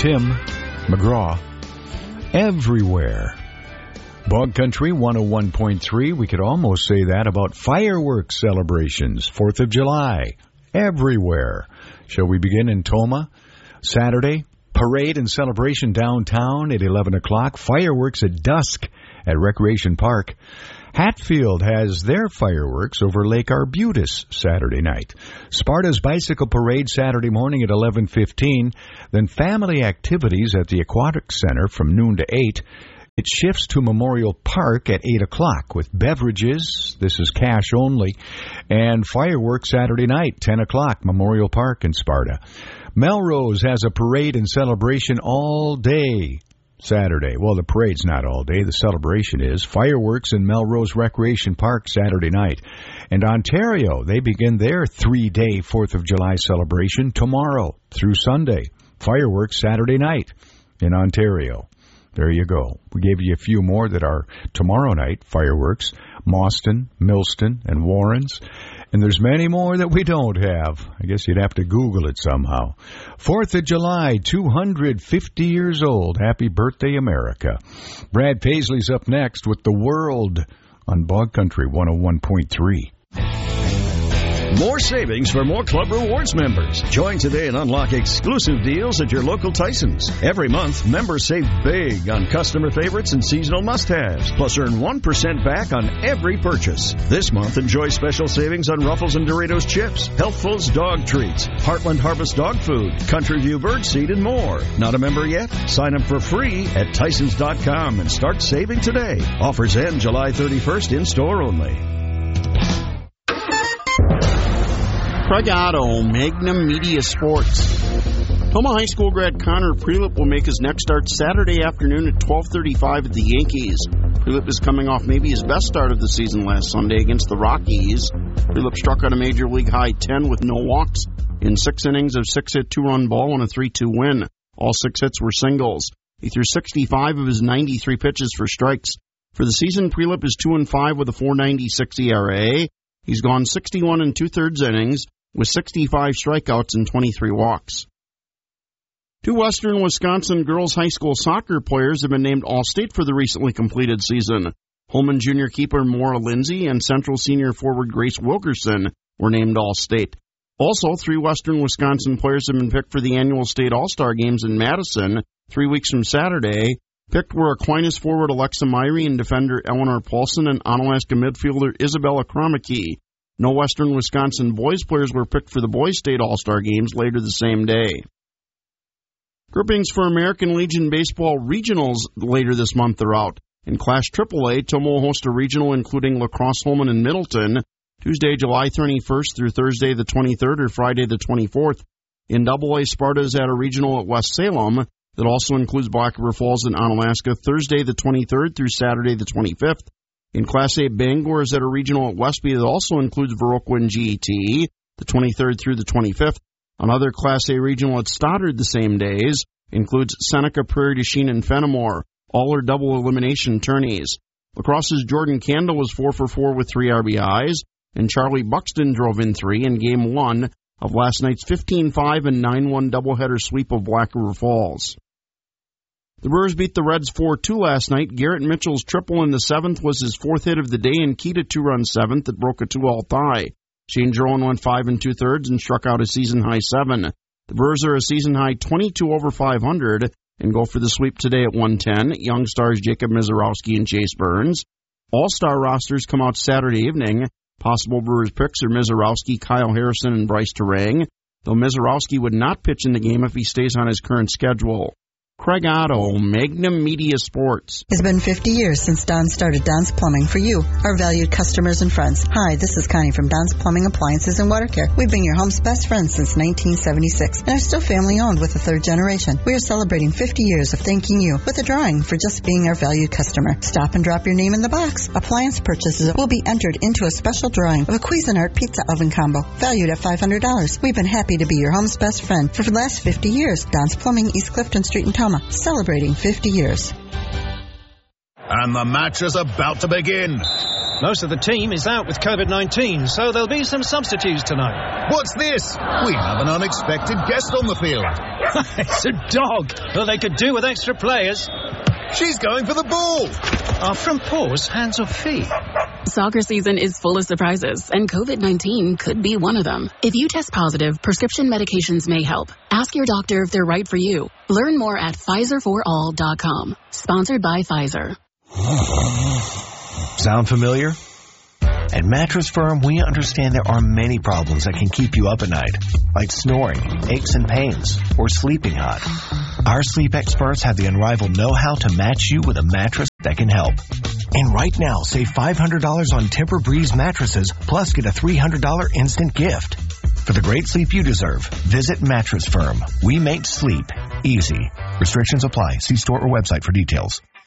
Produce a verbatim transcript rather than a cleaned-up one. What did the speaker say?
Tim McGraw. Everywhere. Bog Country one oh one point three. We could almost say that about fireworks celebrations. fourth of July. Everywhere. Shall we begin in Tomah? Saturday, parade and celebration downtown at eleven o'clock. Fireworks at dusk at Recreation Park. Hatfield has their fireworks over Lake Arbutus Saturday night. Sparta's bicycle parade Saturday morning at eleven fifteen. Then family activities at the Aquatic Center from noon to eight. It shifts to Memorial Park at eight o'clock with beverages. This is cash only. And fireworks Saturday night, ten o'clock, Memorial Park in Sparta. Melrose has a parade and celebration all day Saturday. Well, the parade's not all day. The celebration is. Fireworks in Melrose Recreation Park Saturday night. And Ontario, they begin their three-day fourth of July celebration tomorrow through Sunday. Fireworks Saturday night in Ontario. There you go. We gave you a few more that are tomorrow night fireworks. Mauston, Millston, and Warrens. And there's many more that we don't have. I guess you'd have to Google it somehow. fourth of July, two hundred fifty years old. Happy birthday, America. Brad Paisley's up next with The World on Bog Country one oh one point three. More savings for more Club Rewards members. Join today and unlock exclusive deals at your local Tysons. Every month, members save big on customer favorites and seasonal must-haves, plus earn one percent back on every purchase. This month, enjoy special savings on Ruffles and Doritos chips, Healthful's dog treats, Heartland Harvest dog food, Country View birdseed, and more. Not a member yet? Sign up for free at Tysons dot com and start saving today. Offers end July thirty-first, in-store only. Craig Otto, Magnum Media Sports. Tomah High School grad Connor Prelip will make his next start Saturday afternoon at twelve thirty-five at the Yankees. Prelip is coming off maybe his best start of the season last Sunday against the Rockies. Prelip struck out a Major League high ten with no walks in six innings of six-hit, two-run ball and a three two win. All six hits were singles. He threw sixty-five of his ninety-three pitches for strikes. For the season, Prelip is two and five with a four ninety-six E R A. He's gone sixty-one and two-thirds innings with sixty-five strikeouts and twenty-three walks. Two Western Wisconsin girls high school soccer players have been named All-State for the recently completed season. Holman Junior keeper Maura Lindsay and Central senior forward Grace Wilkerson were named All-State. Also, three Western Wisconsin players have been picked for the annual state All-Star Games in Madison three weeks from Saturday. Picked were Aquinas forward Alexa Myrie and defender Eleanor Paulson and Onalaska midfielder Isabella Kromicki. No Western Wisconsin boys players were picked for the boys' state All-Star Games later the same day. Groupings for American Legion Baseball Regionals later this month are out. In Class triple A, Tomah will host a regional including La Crosse, Holman, and Middleton, Tuesday, July thirty-first through Thursday the twenty-third or Friday the twenty-fourth. In double A, Sparta is at a regional at West Salem that also includes Black River Falls and Onalaska, Thursday the twenty-third through Saturday the twenty-fifth. In Class A, Bangor is at a regional at Westby that also includes Viroqua and G E T, the twenty-third through the twenty-fifth. Another Class A regional at Stoddard the same days includes Seneca, Prairie du Chien, and Fenimore. All are double elimination tourneys. Lacrosse's Jordan Candle was four for four with three R B Is, and Charlie Buxton drove in three in Game one of last night's fifteen five and nine one doubleheader sweep of Black River Falls. The Brewers beat the Reds four two last night. Garrett Mitchell's triple in the seventh was his fourth hit of the day and keyed a two-run seventh that broke a two-all tie. Shane Drowan went five and two-thirds and struck out a season-high seven. The Brewers are a season-high twenty-two over five hundred and go for the sweep today at one ten. Young stars Jacob Mizorowski and Chase Burns. All-star rosters come out Saturday evening. Possible Brewers picks are Mizorowski, Kyle Harrison, and Bryce Terang, though Mizorowski would not pitch in the game if he stays on his current schedule. Craig Otto, Magnum Media Sports. It's been fifty years since Don started Don's Plumbing for you, our valued customers and friends. Hi, this is Connie from Don's Plumbing Appliances and Water Care. We've been your home's best friends since nineteen seventy-six and are still family-owned with the third generation. We are celebrating fifty years of thanking you with a drawing for just being our valued customer. Stop and drop your name in the box. Appliance purchases will be entered into a special drawing of a Cuisinart pizza oven combo valued at five hundred dollars. We've been happy to be your home's best friend for the last fifty years. Don's Plumbing, East Clifton Street in Tomah. Celebrating fifty years. And the match is about to begin. Most of the team is out with COVID nineteen, so there'll be some substitutes tonight. What's this? We have an unexpected guest on the field. It's a dog. Well, they could do with extra players. She's going for the ball. Are from paws, hands or feet? Soccer season is full of surprises, and COVID nineteen could be one of them. If you test positive, prescription medications may help. Ask your doctor if they're right for you. Learn more at Pfizer for all dot com. Sponsored by Pfizer. Sound familiar? At Mattress Firm, we understand there are many problems that can keep you up at night, like snoring, aches and pains, or sleeping hot. Our sleep experts have the unrivaled know-how to match you with a mattress that can help. And right now, save five hundred dollars on Tempur-Breeze mattresses, plus get a three hundred dollars instant gift. For the great sleep you deserve, visit Mattress Firm. We make sleep easy. Restrictions apply. See store or website for details.